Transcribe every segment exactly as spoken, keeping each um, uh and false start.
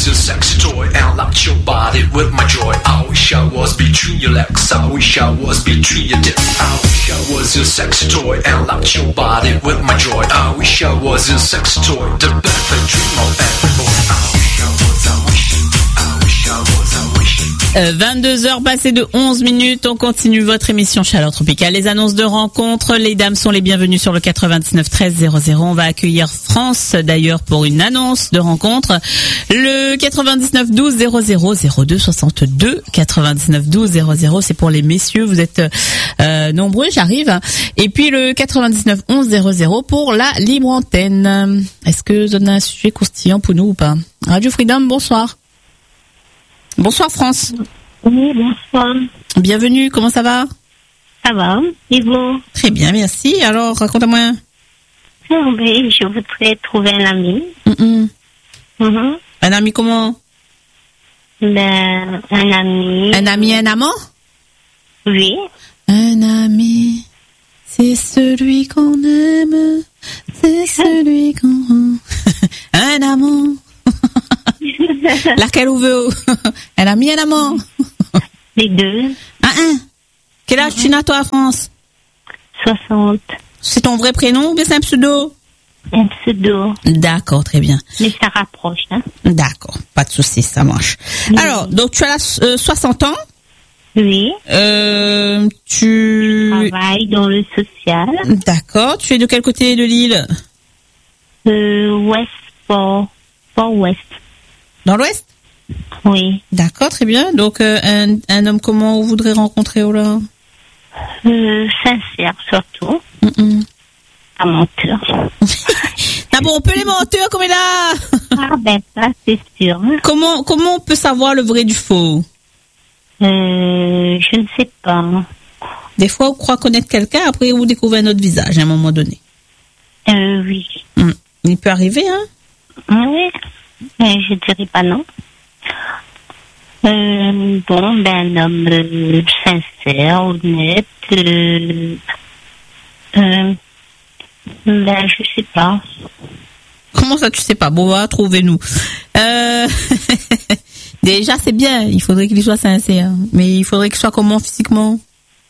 your sexy toy and locked your body with my joy. I wish I was between your legs. I wish I was between your dips. I wish I was your sexy toy and locked your body with my joy. I wish I was your sexy toy, the perfect dream of every boy. I wish I was, I wish, I wish I was, I wish. Euh, vingt-deux heures passées de onze minutes, on continue votre émission Chaleur Tropicale. Les annonces de rencontres, les dames sont les bienvenues sur le quatre-vingt-dix-neuf treize zéro zéro. On va accueillir France d'ailleurs pour une annonce de rencontre. Le quatre-vingt-dix-neuf douze zéro zéro zéro deux soixante-deux, quatre-vingt-dix-neuf douze zéro zéro, c'est pour les messieurs, vous êtes euh, nombreux, j'arrive. Et puis le quatre-vingt-dix-neuf onze zéro zéro pour la libre antenne. Est-ce que vous avez un sujet croustillant pour nous ou pas? Radio Freedom, bonsoir. Bonsoir France. Oui, bonsoir. Bienvenue, comment ça va? Ça va, et vous? Très bien, merci. Alors, raconte-moi. Oh, oui, je voudrais trouver un ami. Mm-mm. Mm-hmm. Un ami comment? Ben, un ami. Un ami, un amant? Oui. Un ami, c'est celui qu'on aime, c'est celui qu'on... Un amant. Laquelle vous veut? Un ami, un amant? Les deux. Un, un. Quel âge tu n'as toi, France? soixante. C'est ton vrai prénom ou bien c'est un pseudo? Un pseudo. D'accord, très bien. Mais ça rapproche, hein? D'accord, pas de souci, ça marche. Oui. Alors, donc tu as euh, soixante ans? Oui. Euh, tu... Je travaille dans le social. D'accord, tu es de quel côté de l'île? Euh, ouest, port, port ouest. Dans l'ouest? Oui. D'accord, très bien. Donc, euh, un, un homme comment vous voudrez rencontrer, oh là? Euh, sincère, surtout. Mm-mm. Un menteur. Ah bon, on peut les menteurs comme il a. Ah ben, ça, c'est sûr. Comment, comment on peut savoir le vrai du faux? Euh, je ne sais pas. Des fois, on croit connaître quelqu'un, après, vous découvrez un autre visage à un moment donné. Euh, oui. Mm. Il peut arriver, hein? Oui. Mais je dirais pas non. Euh, bon, ben, un homme euh, sincère, honnête. Euh, euh, ben, je sais pas. Comment ça, tu sais pas? Bon, va, trouvez-nous. Euh... Déjà, c'est bien. Il faudrait qu'il soit sincère. Mais il faudrait qu'il soit comment physiquement?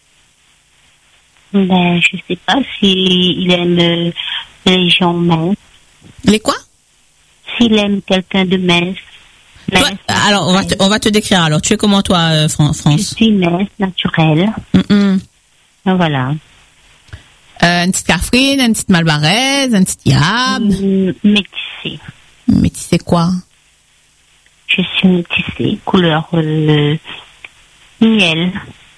Ben, je sais pas s'il aime euh, les gens minces. Les quoi? S'il aime quelqu'un de mince. mince Toi, alors, on va, te, on va te décrire. Alors, tu es comment, toi, euh, France? Je suis mince, naturelle. Mm-mm. Voilà. Euh, une petite Catherine, une petite Malbaraise, un petit Yab. Mm, métissée. Métissée quoi? Je suis métissée, couleur euh, miel.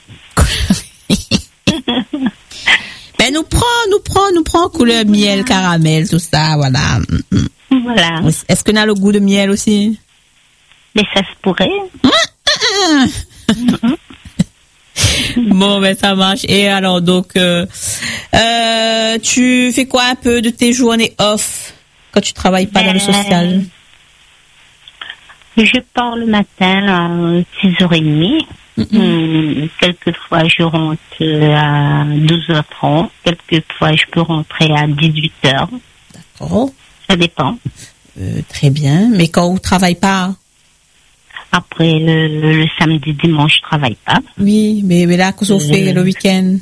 Ben, nous prend, nous prend, nous prend couleur miel, caramel, tout ça, voilà. Mm-mm. Voilà. Est-ce qu'on a le goût de miel aussi? Mais ça se pourrait. Bon, ben ça marche. Et alors, donc, euh, euh, tu fais quoi un peu de tes journées off quand tu travailles pas ben, dans le social? Je pars le matin à six heures trente. Mm-hmm. Quelquefois, je rentre à douze heures trente. Quelquefois, je peux rentrer à dix-huit heures. D'accord. Ça dépend. Euh, très bien. Mais quand on ne travaille pas? Après, le, le samedi, dimanche, je ne travaille pas. Oui, mais, mais là, qu'est-ce qu'on euh, fait le week-end?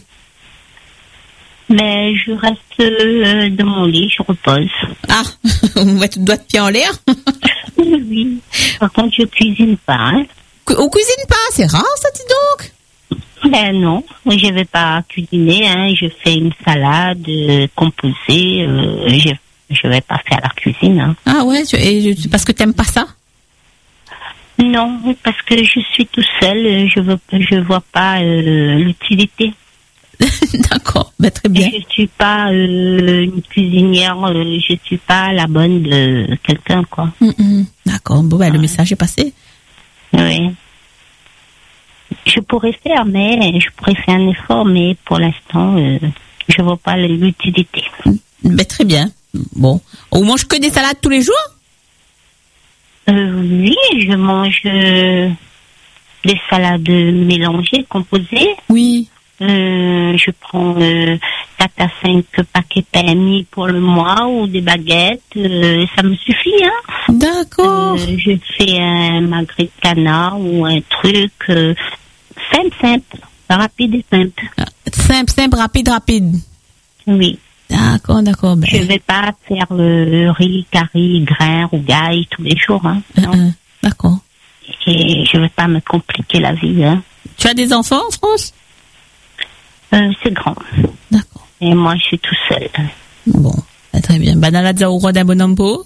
Mais je reste euh, dans mon lit, je repose. Ah, on met tout doigt de pied en l'air? Oui. Par contre, je cuisine pas. Hein. On cuisine pas? C'est rare, ça, dis donc? Ben non, je ne vais pas cuisiner. Hein. Je fais une salade euh, composée. Euh, je je vais pas faire la cuisine. Hein. Ah ouais, tu, et, parce que tu n'aimes pas ça? Non, parce que je suis tout seul. Je veux, je vois pas euh, l'utilité. D'accord, ben, très bien. Je suis pas euh, une cuisinière, euh, je suis pas la bonne de quelqu'un, quoi. Mm-mm. D'accord, bon, ben, ouais. Le message est passé. Oui. Je pourrais faire, mais je pourrais faire un effort, mais pour l'instant, euh, je vois pas l'utilité. Ben, très bien. Bon. On mange que des salades tous les jours? Euh, oui, je mange euh, des salades mélangées, composées. Oui. Euh, je prends euh, quatre à cinq paquets P M I pour le mois ou des baguettes, euh, ça me suffit, hein. D'accord. Euh, je fais un magret de canard ou un truc euh, simple, simple, rapide et simple. Simple, simple, rapide, rapide. Oui. D'accord, d'accord. Ben. Je vais pas faire le riz, curry, grain, rougail tous les jours, hein. Non. Uh-uh. D'accord. Et je vais pas me compliquer la vie, hein. Tu as des enfants en France? Euh, c'est grand. D'accord. Et moi, je suis tout seul. Bon, très bien. Banalazza au roi d'un bonhomme beau?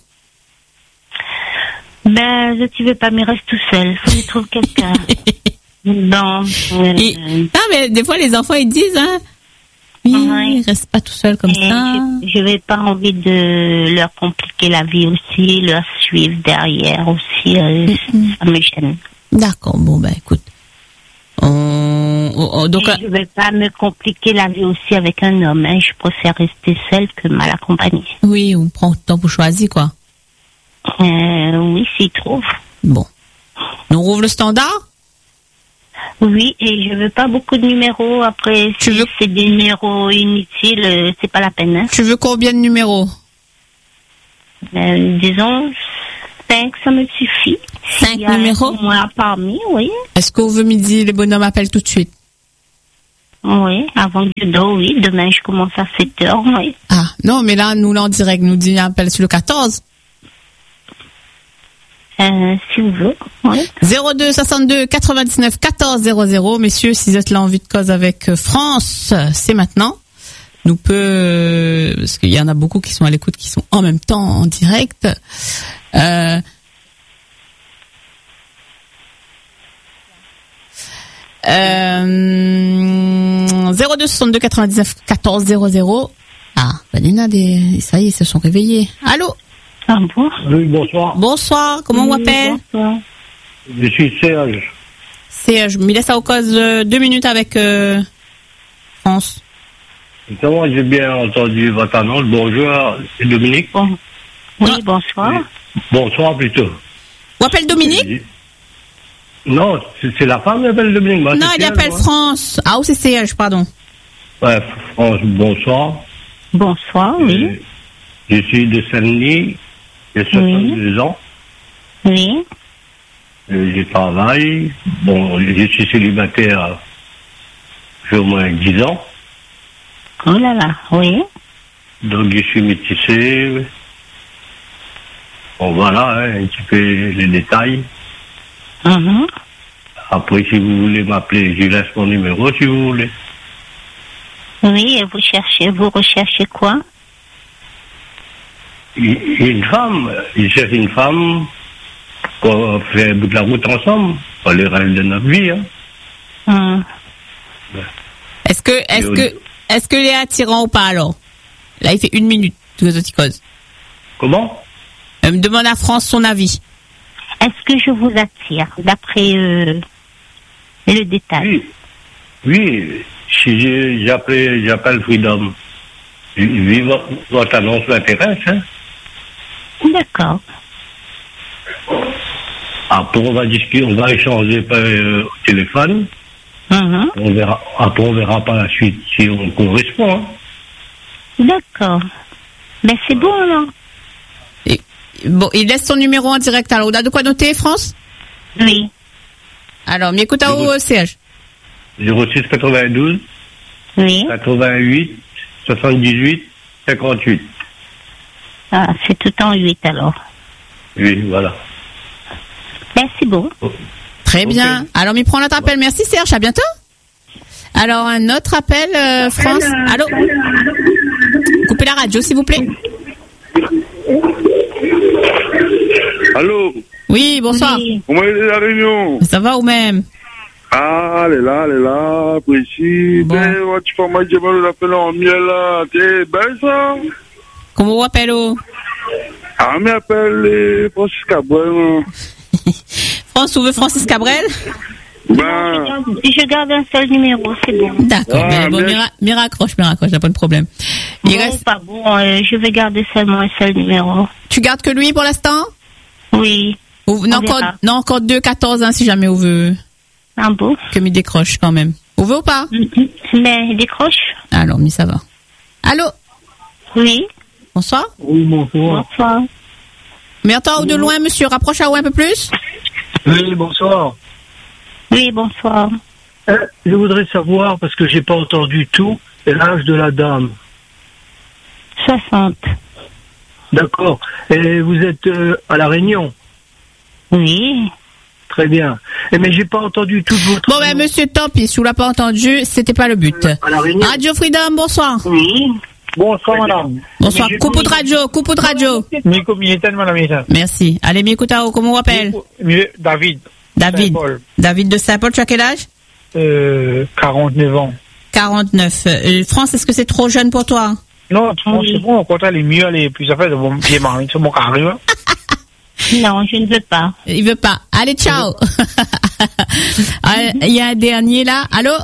Ben, je ne veux pas me rester tout seul. Faut que je trouve quelqu'un. Bon. Euh, Et, non, mais des fois, les enfants, ils disent, hein, oui, ouais. ils restent pas tout seuls comme et ça. Je n'ai pas envie de leur compliquer la vie aussi, leur suivre derrière aussi. Euh, Mm-hmm. Ça me gêne. D'accord, bon, ben, écoute. On, on- donc, Et je ne vais pas me compliquer la vie aussi avec un homme. Hein. Je préfère rester seule que mal accompagnée. oui, on prend le temps pour choisir, quoi. Euh, oui, s'il trouve. Bon. On rouvre le standard? Oui, et je veux pas beaucoup de numéros. Après, Tu si veux- c'est des numéros inutiles, euh, c'est pas la peine. Hein. Tu veux combien de numéros? Euh, disons, cinq, ça me suffit. Cinq S'il y a numéros? un mois parmi, oui. Est-ce qu'au veut midi, les bonhommes appellent tout de suite? Oui, avant que je dors, oui. Demain, je commence à sept heures, oui. Ah, non, mais là, nous, là, en direct, nous dit appelle sur le quatorze. Euh, si vous voulez, oui. zéro deux soixante-deux quatre-vingt-dix-neuf quatorze zéro zéro. Messieurs, si vous êtes là en vue de cause avec euh, France, c'est maintenant. Nous peut, euh, parce qu'il y en a beaucoup qui sont à l'écoute, qui sont en même temps en direct. Euh, euh, zéro deux soixante-deux quatre-vingt-dix-neuf quatorze zéro zéro. Ah, ben, il y en a des, ça y est, ils se sont réveillés. Allô? Ah bon? Oui, bonsoir. Bonsoir, comment on Oui, m'appelle? bonsoir. Je suis Serge. C'est, je me laisse à cause euh, deux minutes avec euh, France. Comment j'ai bien entendu votre annonce. Bonjour, c'est Dominique. Bon. Oui, Ah. bonsoir. Bonsoir plutôt. On appelle Dominique? Non, c'est c'est la femme qui appelle Dominique. Moi, Non, c'est il Serge, appelle moi. France. Ah, ou c'est C H, pardon. Ouais, France, bonsoir. Bonsoir, oui. Euh, Je suis de Saint-Denis, j'ai soixante-deux ans. Oui. Euh, je travaille. Bon, je suis célibataire j'ai au moins dix ans. Oh là là, oui. Donc, je suis métissé. Bon, voilà, hein, un petit peu les détails. Mhm. Après, si vous voulez m'appeler, je laisse mon numéro si vous voulez. Oui, et vous cherchez, vous recherchez quoi? Une une femme, il cherche une femme qu'on fait un bout de la route ensemble, pour le reste de notre vie. Hein. Hum. Est-ce que, est-ce Oui. que, est-ce que est attirant ou pas alors? Là, il fait une minute, tous les autres causes. Comment? Elle me demande à France son avis. Est-ce que je vous attire, d'après euh, le détail? Oui, oui, si je- j'appelle, j'appelle Freedom. Oui, oui, vo- votre annonce m'intéresse. Hein. D'accord. Après, on va discuter, on va échanger par, euh, au téléphone. Mhm. On verra, après, on verra par la suite si on correspond. Hein. D'accord. Ben c'est bon alors. Et, bon, il laisse son numéro en direct. Alors, on a de quoi noter, France? Oui. Alors, m'écoute à Oui. où, C H? zéro six quatre-vingt-douze Oui. quatre-vingt-huit soixante-dix-huit cinquante-huit. Ah, c'est tout en huit alors. Oui, voilà. Ben c'est bon. Très Ok. bien. Alors, m'y prend notre appel. Merci, Serge. À bientôt. Alors, un autre appel, euh, France. Allô? Coupez la radio, s'il vous plaît. Allô, Oui, bonsoir. Oui. comment est la réunion? Ça va ou même? Ah, elle est là, elle est là, précis. Bon. Ben, ouais, tu fais moi, j'ai mal l'appel en miel là. T'es belle ça? Comment vous appelez? Ah, mais appelle les Francis Cabrel. France, vous veut Francis Cabrel? Je Ben, garde, je garde un seul numéro, c'est bon. D'accord. Ah, mais bon, mais- m'y ra- m'y raccroche, m'y raccroche, y a pas de problème. Il Bon, reste, pas bon, euh, je vais garder seulement un seul numéro. tu gardes que lui pour l'instant? Oui. Ou, non, On verra. encore, non, encore deux, quatorze, hein, si jamais on veut Un beau. que m'y décroche quand même. On veut ou pas? Mais il décroche. Alors, mais ça va. Allô? Oui. Bonsoir. Oui, bonsoir. Bonsoir. Mais attends, ou de loin, monsieur, rapproche à ou un peu plus? Oui, bonsoir. Oui, bonsoir. Euh, je voudrais savoir, parce que j'ai pas entendu tout, l'âge de la dame. soixante. D'accord. Et vous êtes euh, à La Réunion? Oui. Très bien. Et mais j'ai pas entendu toute votre... Bon, ben, monsieur, tant pis, si vous l'avez pas entendu, c'était pas le but. Euh, à La Réunion. Radio Freedom, bonsoir. Oui. Bonsoir, madame. Bonsoir, Mais j'ai coupe pas- de radio, coupe de radio. Miko Militaire, madame Militaire. Merci. Allez, Mikutao, comment on appelle? David. David. Saint-Paul. David de Saint-Paul, tu as quel âge? Euh, quarante-neuf ans. quarante-neuf. Euh, France, est-ce que c'est trop jeune pour toi? Non, bon, c'est bon, au contraire, les mieux, les plus affaires de mon pied marine, c'est mon carré. Hein. Non, je ne veux pas. Il veut pas. Allez, ciao. Il y a un dernier là. Allô?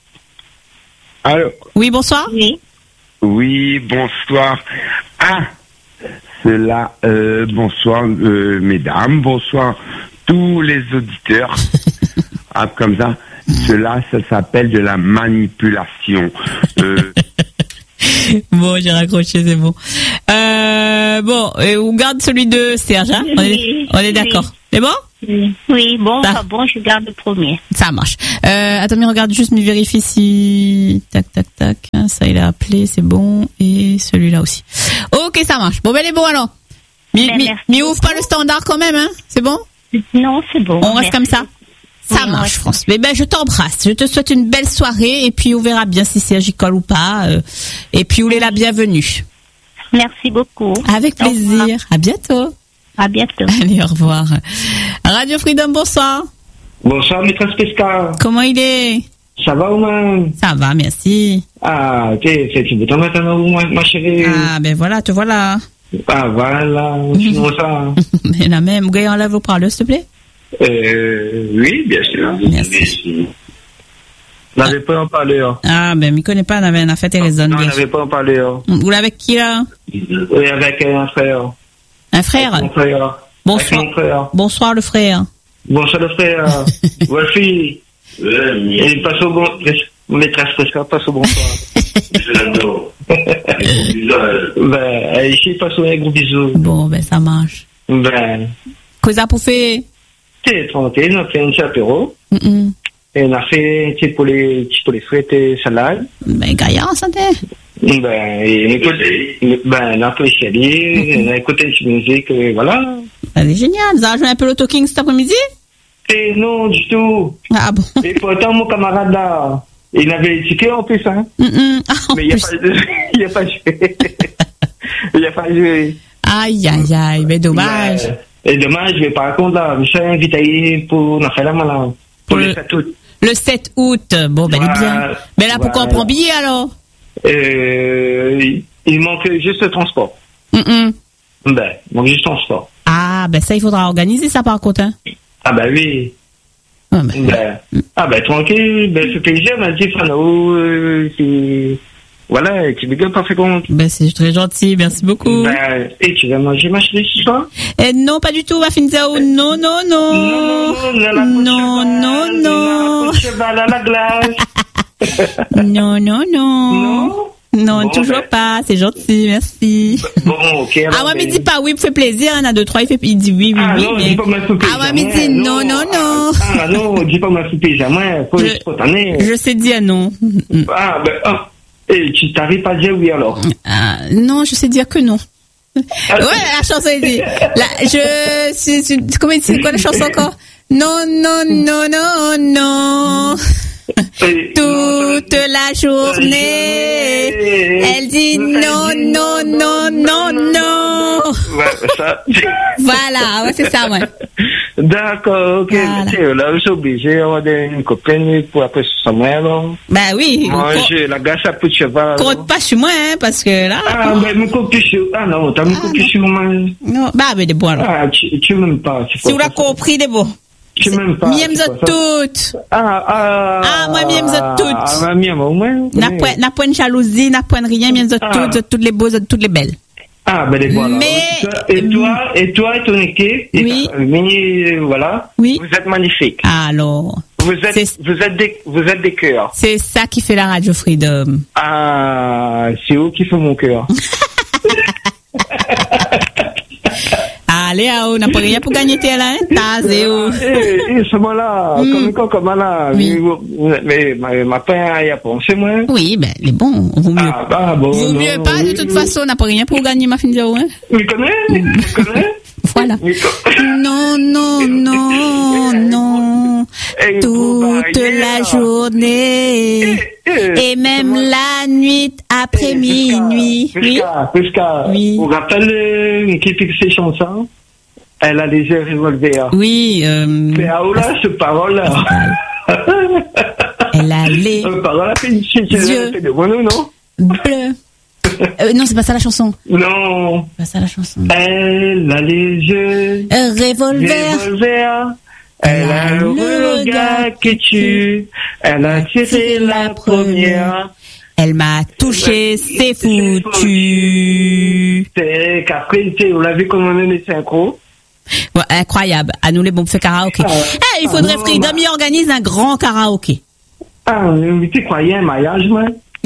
Allô? Oui, bonsoir. Oui. Oui, bonsoir. Ah, cela, euh, bonsoir, euh, mesdames, bonsoir, tous les auditeurs. Ah, comme ça, cela, ça s'appelle de la manipulation. Euh, Bon, j'ai raccroché, c'est bon. Euh, bon, et on garde celui de Serge, hein? On est, Oui, on est oui. d'accord. C'est bon? Oui, oui, bon, Ça. pas bon, je garde le premier. Ça marche. Euh, attends, mais regarde juste, mais vérifie si... Tac, tac, tac. Hein, ça, il a appelé, c'est bon. Et celui-là aussi. Ok, ça marche. Bon, ben, il est bon, alors. Mais, Ben, mais, merci mais ouvre pas le standard quand même, hein? C'est bon? Non, c'est bon. On reste merci. comme ça? Ça Oui, marche, ouais. France. Mais ben, je t'embrasse. Je te souhaite une belle soirée et puis on verra bien si Serge colle ou pas. euh, et puis, vous êtes la bienvenue. Merci beaucoup. Avec Au revoir. plaisir. À bientôt. À bientôt. Allez, au revoir. Radio Freedom, bonsoir. Bonsoir, maîtresse Pesca. Comment il est? Ça va ou même? Ça va, merci. Ah, t'es, c'est une bonne matin, ma, ma chérie. Ah, ben voilà, te voilà. Ah, voilà, sinon ça. Mais la même, vous enlève vos parleurs, s'il te plaît? Euh, oui, bien sûr. Merci. On n'avait pas en parler, hein. Ah, ben, m'y connais pas, on avait, on a fait tes raisons. Non, on n'avait pas en parler, hein. Vous l'avez avec qui, là? Oui, avec un frère. Un frère? Avec mon frère. Bonsoir. Avec mon frère. Bonsoir, le frère. Bonsoir, le frère. Voici. Il passe au bon, maîtresse Pesca, passe au bonsoir. Je l'adore. Ben, ici, passe au gros bisous. Bon, ben, ça marche. Ben, Cosa pour faire? t'es tranquille, on a fait un petit apéro. Mm -mm. Et on a fait un petit poulet, petit poulet frites et salade. Ben, gaillard, en santé. Ben, et on écoute, ben, on a apprécié, on a écouté une petite musique, et voilà. Ben, c'est génial. Vous avez joué un peu l'Auto King cet après-midi? Et non, du tout. Ah bon? Et pourtant, mon camarade là, il avait les tickets en plus, hein. Mm -mm. Ah, en Mais il n'y a plus. pas, il y a pas joué. Il n'y a pas joué. Aïe, aïe, aïe. Ben, dommage. Ben, et dommage, mais par contre, là, je suis invité pour, on a fait la malade. Pour Le- le sept août. Le sept août. Bon, ben, il est bien. Voilà. Ben, là, pourquoi on Voilà. prend billet, alors? Euh, il- il manque juste le transport. Mm -mm. Ben, il manque juste le transport. Ah, ben, ça, il faudra organiser ça, par contre, hein. Ah ben oui. Ah, ben, Ben, ah ben tranquille, ben c'est plaisir, m'a dit Fano, euh, c'est... Voilà, tu big up pas fait compte. ben, c'est très gentil. Merci beaucoup. Ben, et tu vas manger ma chérie ce soir? Eh, non, pas du tout. On va finir ça. Non, non, non. Non, non, non. Cheval à la glace. Non, non, non. Non? Non, Bon, toujours ben. pas. C'est gentil. Merci. Bon, ok. alors, Ah ouais, mais ben- il dit pas oui, il me fait plaisir. Il y en a deux, trois. Il, fait, il dit oui, oui, Ah oui. non, mais- dis pas ma soupe. Ah ouais, mais il dit non, non, non. Ah non, dis pas ma soupe jamais, faut Je- être spontané. Je sais dire non. Ah ben, ah. Et tu t'arrives pas à dire oui alors? Ah, non, je sais dire que non. Ouais, la chanson, il dit. Là, je, c'est, c'est- comment il dit, c'est quoi la chanson encore? Non, non, non, non, non. Et- Toute la journée, elle dit non, non, non, non, non. Ouais, ça. Voilà, ouais, c'est ça, ouais. D'accord, ok. Voilà. Mais tu sais, là, je suis obligé d'avoir une copine pour après ce sommet, alors. Bah oui, Manger la glace à peu de cheval. alors. compte pas chez moi, hein, parce que là. Ah, ben, mon copine sur. Ah non, t'as mon copine sur moi. Non, bah, mais des bons alors. Ah, tu, tu m'aimes pas. c'est Si quoi vous l'avez ça? compris, des bons. Tu m'aimes pas. Miem c'est zot quoi ça? toutes. Ah, ah. Ah, moi, miem zot toutes. Ah, ma miem, au moins. N'a point, n'a point de jalousie, n'a point de rien, miem zot Ah. toutes, zot toutes les beaux, zot toutes les belles. Ah, ben, les voilà. Mais- Et toi, et toi, et ton équipe. et Oui. ta famille, voilà. Oui. Vous êtes magnifiques. Alors. Vous êtes, C'est- vous êtes des, vous êtes des cœurs. C'est ça qui fait la Radio Freedom. Ah, c'est eux qui font mon cœur. Allez, ah, on n'a pas rien pour gagner tes là, hein? T'as zéro. Eh, eh, ce moment-là, Mm. comme quand, comme là, Oui. mais, mais, ma, ma pain, il y a pensé, moi. Oui, ben, les bons, vaut mieux. Ah, bah, bon. Vaut non, mieux pas, de oui, toute oui. façon, on n'a pas rien pour gagner ma fin zéro, hein? Tu connais? Tu connais? Voilà. Tu connais? Non, non, non, non. Eh, Toute pour la bailler. journée. Eh, eh, Et même c'est moi. la nuit après Eh, minuit. Prisca, Oui. Prisca, Prisca, Oui. on rappelle euh, qui pique ses chansons. Elle a les yeux revolvés. Oui, euh, C'est à là, ce parole-là. elle a les Euh, Parole à peine, c'est Dieu. c'est de bon, non? bleus. Euh, non, c'est pas ça la chanson. Non. C'est pas ça la chanson. Elle a les yeux Euh, Revolver. revolvers. Elle a le regard qui tue. Elle a tiré la première. Elle m'a touché, c'est foutu. C'est qu'après, tu sais, on l'a vu comme on est les synchros. Ouais, incroyable. À nous les bons, on fait karaoké. Ah. Eh, il faudrait Ah, non, Freedom, bah. il organise un grand karaoké. Ah, mais tu croyais un mariage, moi?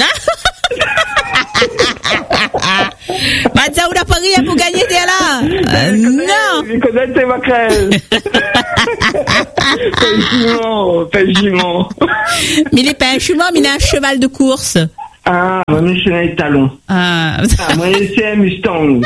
Bah, ça, on n'a pas rien pour gagner, t'es là. Euh, non. Je connais tes maquerelles. Fais jument, fais jument. Mais il est pas un chemin, mais il a un cheval de course. Ah, moi, c'est un talon. Ah. Ah, moi, c'est un Mustang.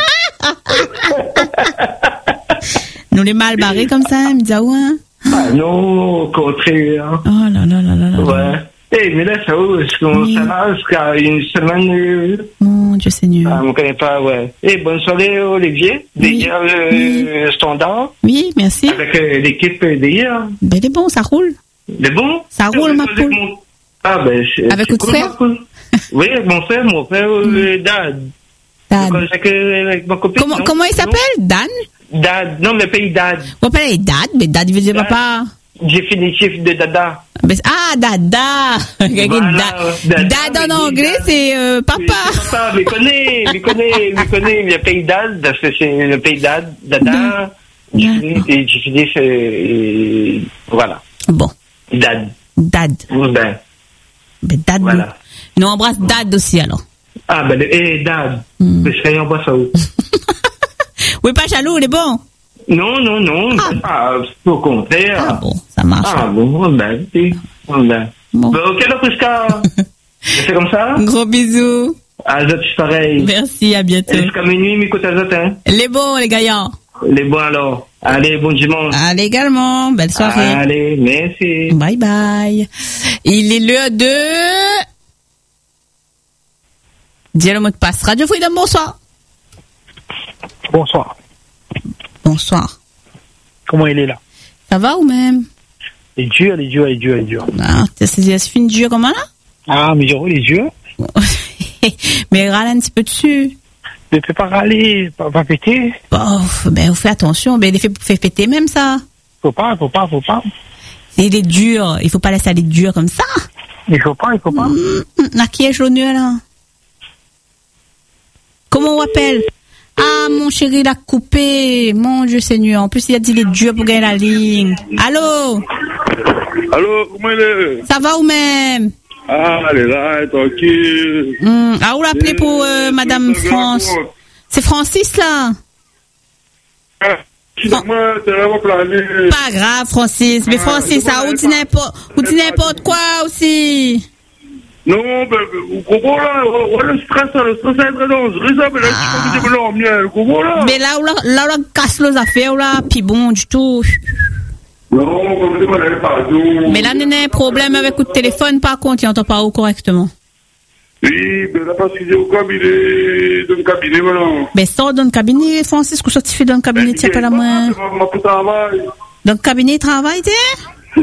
Nous les mal barrés comme ça, hein, me dit, ah ouais. Ah, non, au contraire. Oh là là là là là. Ouais. Eh, mais là, ça va, est-ce qu'on Oui. ça va jusqu'à une semaine, euh, Mon Dieu Seigneur. ah, on ne connaît pas, ouais. Eh, bonne soirée, Olivier, Oui. d'hier, le standard, Oui, merci. avec euh, l'équipe d'hier. Ben, c'est bon, ça roule. C'est bon? Ça roule, ma poule. Mon- Ah, ben, c'est. Avec c'est votre cool, frère? ma poule. Oui, avec mon frère, mon frère, euh, Dad. Dad. Avec, euh, avec ma copine. Comment, non? comment il s'appelle? Dan? Non? Dad, non, le pays Dad. On appelle Dad, mais Dad, il veut dire Dad. papa. Définitif de Dada. Ben, c'est- ah, Dada. Voilà, Dad, Dada, Dad en mais anglais, Dad. c'est euh, Oui, papa. c'est papa, mais connaît, mais connaît, mais connaît le pays Dad, parce que c'est le pays Dad, Dada, D'accord. et définitif, euh, voilà. Bon, Dad. Dad. Ben, Ben, Dad. Voilà. Nous, on embrasse Dad aussi, alors. ah, ben, le- eh, Dad. Hmm. Mais c'est rien, on voit ça où? Oui, pas jaloux, il est bon. Non, non, non, Ah. ah, au contraire. Ah bon, ça marche. Ah bon, ben, si. Ben. Bon. Ben, ok, alors, Prisca. C'est comme ça? Gros bisous. Ah, ça, c'est pareil. Merci, à bientôt. Jusqu'à minuit, mais écoute, hein. Les bons, les gaillants. Les bons alors. Allez, bon dimanche. Allez également, belle soirée. Allez, merci. Bye bye. Il est l'heure de... Dis le mot de passe. Radio Freedom, bonsoir. Bonsoir. Bonsoir. Comment il est là? Ça va ou même? Il est dur, il est dur, il est dur, il est dur. Ah, t'as saisi la fine dur comment là? Ah, mais Jérôme, il est dur. Mais râle un petit peu dessus. Ne fais pas râler, pas, pas péter. Bon, ben, vous faites attention. Ben, il est fait, fait péter même ça. Faut pas, faut pas, faut pas. Il est dur. Il faut pas laisser aller dur comme ça. Il faut pas, il faut pas. Mmh, à qui est jaune là? Comment on appelle? Ah, mon chéri, il a coupé. Mon Dieu Seigneur. En plus, il a dit il est dur pour gagner la ligne. Allô? Allô, comment il est? Ça va ou même? Ah, elle est là, elle est tranquille. Hum, ah, vous l'appelez pour euh, Madame France. C'est Francis, là? Moi, c'est vraiment plané. Pas grave, Francis. Mais Francis, ça, vous dit n'importe, vous dit n'importe quoi aussi. Non, ben, vous comprenez là, ouais, le stress, le stress est très dangereux, ça, mais là, je suis pas dormir, vous comprenez là? Mais là, où là, là, là, casse les affaires, là, puis bon, du tout. Non, vous ne connaissez pas tout. Mais là, il y a un problème avec le téléphone, par contre, il n'entend pas où correctement. Oui, mais là, parce que j'ai au cabinet, dans le cabinet, voilà. Mais sors dans le cabinet, Francis, que ça tu fais dans le cabinet, tu pas la main. C'est ma pour travail. Dans le cabinet, il travaille, tu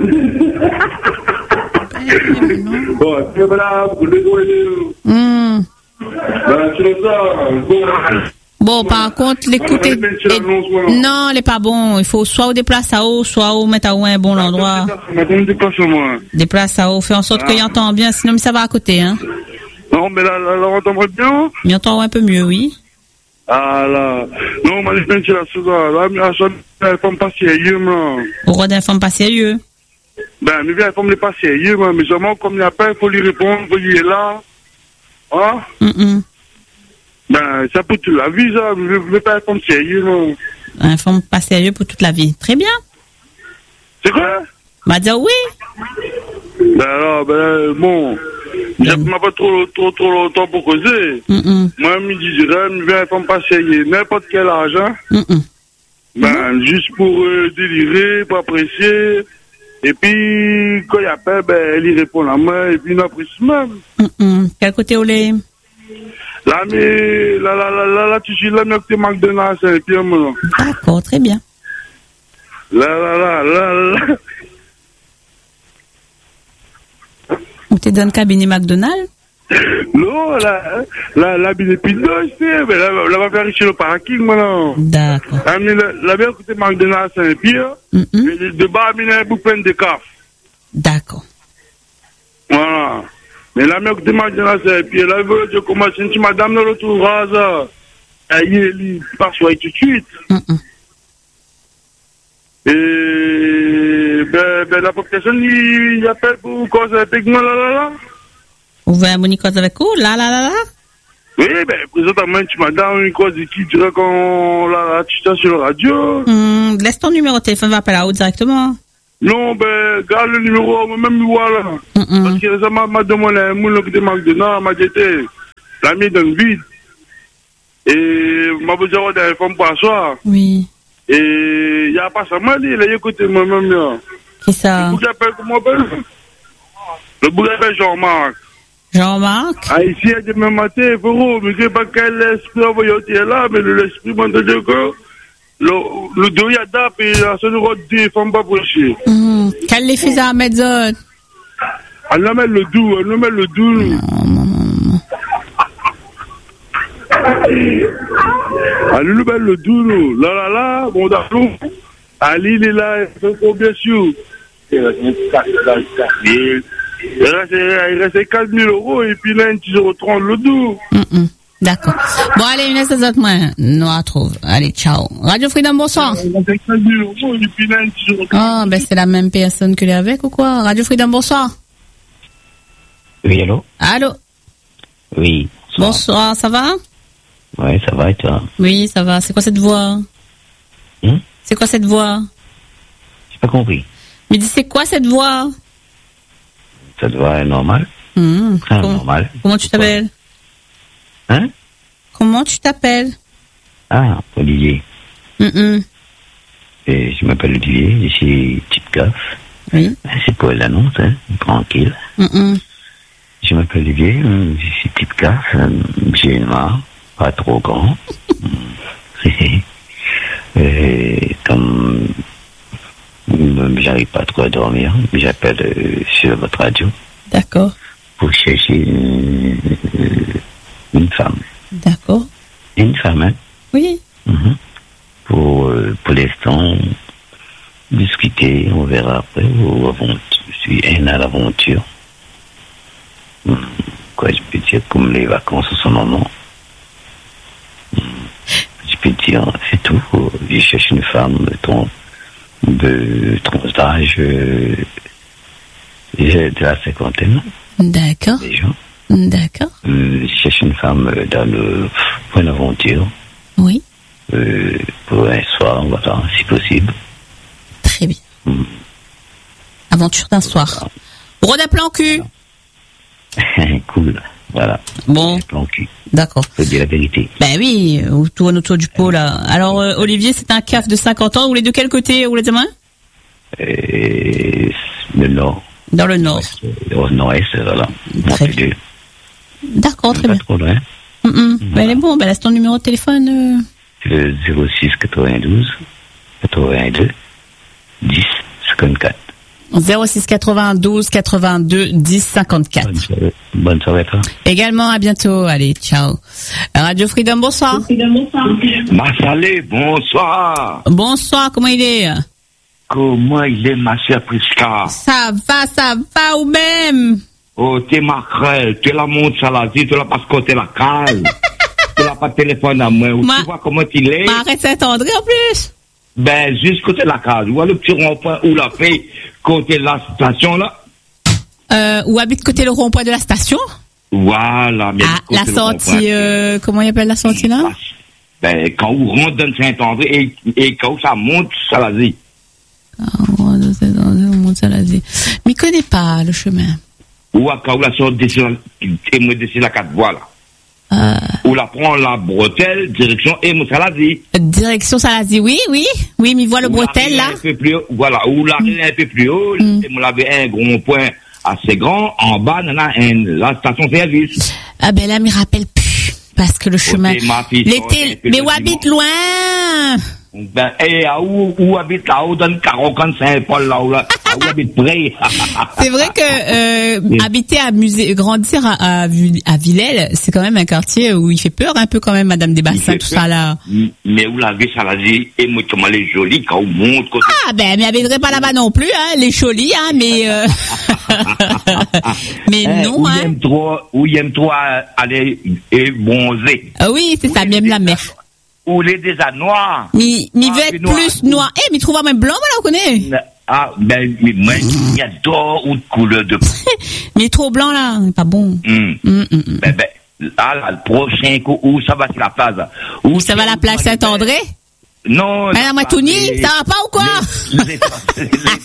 Bon, c'est là, vous le voyez. Hum. Ben, c'est ça, bon. Bon, par contre, l'écouter. Non, il n'est pas bon. Il faut soit au déplace à haut, soit au mettre à haut un bon endroit. Maintenant, déplace-moi. Déplace à haut, fais en sorte qu'il entend bien, sinon mais ça va à côté, hein. Non, mais là, là, là, on entend bien. Il entend un peu mieux, oui. Ah là, non, mais je pense que c'est là, là, mais à ça, elle ne pas sérieux, là. Au roi d'un femme pas sérieux. Ben, mais bien, comme il n'est pas sérieux, mais seulement comme il n'y a pas, il faut lui répondre, il faut lui est là. Hein? Mm-mm. Ben, ça pour toute la vie, ça. Je ne veux pas répondre sérieux, non. Un femme pas sérieux pour toute la vie. Très bien. C'est quoi? M'a dit oui. Ben alors, ben, bon. Je ne m'a pas trop, trop, trop longtemps pour causer. Mm-mm. Moi, je me dirais, je viens répondre pas sérieux. N'importe quel âge, hein. Mm-mm. Ben, Mm-hmm. juste pour euh, délirer, pour apprécier. Et puis, quand il appelle, ben, elle y répond la main, et puis il apprécie même. Mm-mm. Quel côté au lait? Là, mais, là, là, là, là, là, tu suis là, mais que t'es McDonald's, et puis, maintenant. D'accord, très bien. Là, là, là, là, là. Ou t'es dans le cabinet McDonald's? Non, là, là, là, il est plus de sais, mais là, là, va faire chez le parking, maintenant. D'accord. Là, mais là, là, bien, écoutez, McDonald's, et puis, Mm-mm. de bas, il y a un bouquin de caf. D'accord. Voilà. Mais là, mais écoutez, McDonald's, et puis, là, je commence, si madame ne retrouvera ça, elle y est, il passe tout de suite. Mm-mm. Et, ben, ben, la personne, il, il appelle pour cause avec moi, là, là, là. Vous voulez un moni cause avec vous? Là, là, là, là? Oui, ben, présentement, tu m'as donné une cause de qui, tu vois, quand, là, là, tu t'as sur la radio. Hum, laisse ton numéro de téléphone, va appeler à haut directement. Non, ben, garde le numéro, même, voilà. Mm-mm. Parce que ça m'a demandé un moule qui démarque de non, m'a dit, la mis dans le vide. Et, m'a besoin d'un femme pour asseoir. Oui. Et, il n'y a pas ça, m'a dit, il a écouté moi-même, là. Qui ça? Le bouc appelle, comment on appelle? Le bouc appelle Jean-Marc. Jean-Marc? Ah, ici, il y a demain matin, il faut, mais que pas quel esprit envoyé là, mais l'esprit m'a dit que le, le dos y a d'ap et la seule route des femmes pas procher. Hum. Quel les fils à mettre ça? Elle la met le doux, elle la met le doux. Non, non, non. Elle nous met le doux, nous. Là, là, là, bon, d'accord. Ali, il est là, il fait combien sûr? Il reste quatre mille euros et puis là, tu se retrouves le doux. Mm-mm. D'accord. Bon, allez, une autres autres moyens. Nous on retrouve. Allez, ciao. Radio Freedom, bonsoir. Il reste quatre mille euros et puis là, tu se retrouves. Oh, ben c'est la même personne que les avec ou quoi? Radio Freedom, bonsoir. Oui, allô? Allô? Oui. Bonsoir, ça va? Ouais, ça va et toi? Oui, ça va. C'est quoi cette voix? Hum? C'est quoi cette voix? J'ai pas compris. Mais dis, c'est quoi cette voix? Ça doit être normal? Hum, C'est comment, normal. comment tu t'appelles? Hein? Comment tu t'appelles? Ah, Olivier. Hum, hum. Et je m'appelle Olivier, je suis Petite Gaffe. Oui. C'est pour l'annonce, hein, tranquille. Hum, hum. Je m'appelle Olivier, je suis Petite Gaffe, j'ai une main, pas trop grand. Et comme j'arrive pas trop à dormir, j'appelle euh, sur votre radio. D'accord. Pour chercher une, une femme. D'accord. Une femme, hein? Oui. Mm-hmm. Pour, euh, pour l'instant, discuter, on verra après. Ou aventure, je suis un à l'aventure. Mm. Quoi, je peux dire, comme les vacances en ce moment. Mm. Je peux dire, c'est tout. Je cherche une femme de ton, de ton âge, euh, de la cinquantaine. D'accord. Déjà. D'accord. Euh, je cherche une femme dans le point d'aventure. Oui. Euh, pour un soir, voilà, si possible. Très bien. Mm. Aventure d'un soir. Roda plan cul. Cool. Voilà. Bon. Plan cul. D'accord. Faut dire la vérité. Ben oui, ou tourne autour du pot là. Alors euh, Olivier, c'est un caf de cinquante ans. Vous voulez de quel côté? Vous voulez de main? Et le nord. Dans le nord. Au nord-est, voilà. Très bien. D'accord, très bien. Pas trop loin. Mm -mm. Ben, elle est bon, ben laisse ton numéro de téléphone. Euh... C'est le zéro six quatre-vingt-douze quatre-vingt-deux dix cinquante-quatre. zéro six quatre-vingt-douze quatre-vingt-deux dix cinquante-quatre. Bonne soirée, bonne soirée à toi. Également, à bientôt. Allez, ciao. Radio Freedom, bonsoir. Massalé, bonsoir. Bonsoir, comment il est? Comment il est, ma chère Prisca? Ça va, ça va ou même? Oh, t'es macrel, tu la montres à la vie, tu la passes côté la cale. Tu n'as pas de téléphone à moi. Ma... Tu vois comment il est? Ma arrête Saint-André en plus. Ben, juste côté de la case. Où est le petit rond-point où la paix, côté de la station, là? Euh, où habite côté le rond-point de la station? Voilà. Mais ah, la sortie, euh, comment il appelle la sortie là? Ben, quand on rentre dans Saint-André et, et quand ça monte, ça l'a dit. Quand on rentre dans Saint-André, on monte, ça l'a dit. Mais il connaît pas le chemin. Ou à quand la sorte et moi dessus la quatre voies là. Euh... Ou la prend la bretelle, direction et moi ça l'a dit. Direction ça l'a dit, oui, oui. Oui, mais voit le bretelle là. Un peu plus haut, voilà, ou l'arrêt mm. un peu plus haut, mm. et moi l'avait un gros point assez grand, en bas, on a un, la station-service. Ah ben là, me rappelle plus. Parce que le chemin. L'été, mais où habite loin? Ben, et à où, où habite là-haut, dans le Carocan Saint-Paul, là, où, là, où habite près. C'est vrai que, euh, habiter à musée, grandir à, à, à Villèle, c'est quand même un quartier où il fait peur un peu quand même, Madame des Bassins, tout ça là. Mais où la vie, ça l'a dit, et moi, comment elle est jolie, quand on monte, côté. Ah, ben, mais elle viendrait pas là-bas non plus, hein, les jolies, hein, mais, euh... mais hein, non, où hein. Il aime trop, où il aime trop aller et bronzer. Ah oui, c'est ça, même la mer. Ou les déjà noirs. Mais, mais ah, veut être noir. Plus noir. Eh, mais trouve même blanc, voilà, on connaît. Ah, ben, mais moi, il y a d'autres ou de couleur de. Mais trop blanc, là, pas bon. Mm. Mm, mm, mm. Ben, ben, là, là, le prochain coup, où ça va, c'est la place. Où ça va, la place Saint-André? Non. Madame Matouni, les... ça va pas ou quoi? Les, les,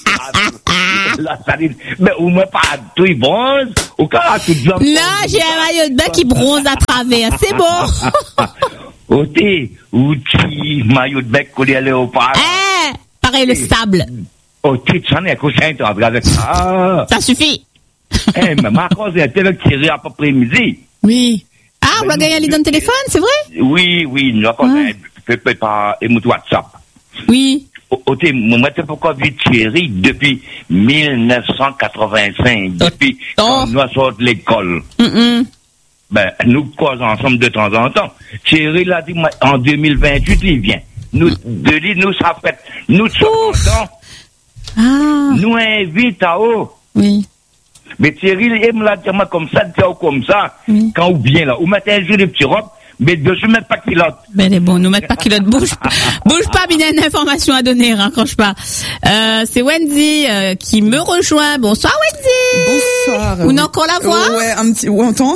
les, la saline. Mais ou moi, pas tout, il bronze. Au cas, tout blanc. Là, j'ai un maillot de bain qui bronze à travers. C'est bon. Ôté, outil, maillot de bec collé à léopard. Eh, pareil, le sable. Ôté, tu en es couché, tu vas avec ça. Ça suffit. Eh, mais ma cause est tellement tirée à peu près midi. Oui. Ah, on va gagner dans le téléphone, c'est vrai? Oui, oui, nous avons peut-être pas émout WhatsApp. Oui. Ôté, moi, t'es pourquoi vu Thierry depuis mille neuf cent quatre-vingt-cinq, depuis quand nous sorti de l'école. Mm Ben, nous causons ensemble de temps en temps. Thierry l'a dit, en deux mille vingt-huit, il vient. Nous, de lui, nous, ça fait, nous sommes contents. Ah. Nous invite à haut. Oui. Mais Thierry, il me l'a dit, moi, comme ça, dit comme ça, oui. Quand on vient là, on met un jour de petit robe, mais dessus, mettre pas culotte. Ben, bon, nous mettre pas culotte, bouge pas, bouge pas, il y a une information à donner, raccroche pas. Euh, c'est Wendy, euh, qui me rejoint. Bonsoir, Wendy. Bonsoir. On a encore la voix? Euh, ouais, un petit, ouais, on entend.